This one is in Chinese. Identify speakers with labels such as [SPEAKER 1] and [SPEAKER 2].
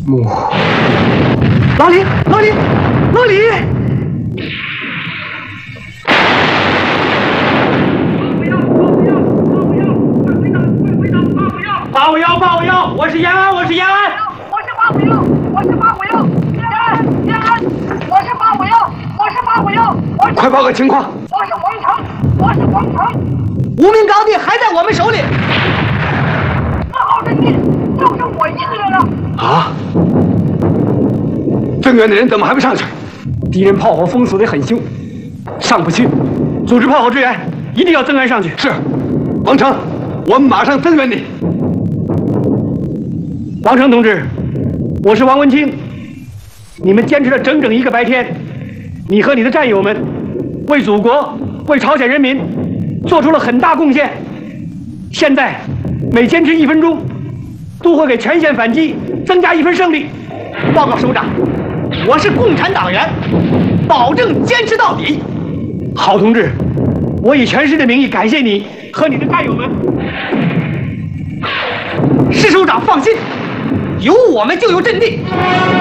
[SPEAKER 1] 母，老李，老李，老李！八五幺，八五幺，我是延安，我是延安，
[SPEAKER 2] 我是851，我是851，延安，我是851，我是851，
[SPEAKER 1] 快报个情况！
[SPEAKER 2] 我是皇城，我是皇城，
[SPEAKER 1] 无名高地还在我们手里。
[SPEAKER 2] 4号阵地就剩我一个人了。
[SPEAKER 1] 啊！增援的人怎么还不上去？敌人炮火封锁得很凶，上不去。组织炮火支援，一定要增援上去。是，王成，我们马上增援你。王成同志，我是王文清。你们坚持了整整1个白天，你和你的战友们为祖国、为朝鲜人民做出了很大贡献。现在每坚持1分钟，都会给全线反击增加1分胜利。报告首长，我是共产党员，保证坚持到底。好同志，我以全师的名义感谢你和你的战友们。师首长放心，有我们就有阵地。